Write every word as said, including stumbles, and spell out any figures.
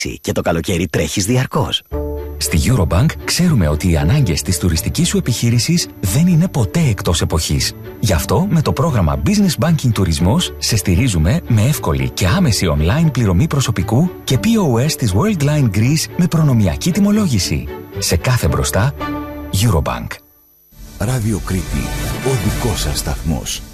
Και το καλοκαίρι τρέχεις διαρκώς. Στη Eurobank ξέρουμε ότι οι ανάγκες της τουριστικής σου επιχείρησης δεν είναι ποτέ εκτός εποχής. Γι' αυτό με το πρόγραμμα Business Banking Τουρισμός σε στηρίζουμε με εύκολη και άμεση online πληρωμή προσωπικού και πι ο ες της Worldline Greece με προνομιακή τιμολόγηση. Σε κάθε μπροστά, Eurobank. Ράδιο Κρήτη, ο δικός σας σταθμός.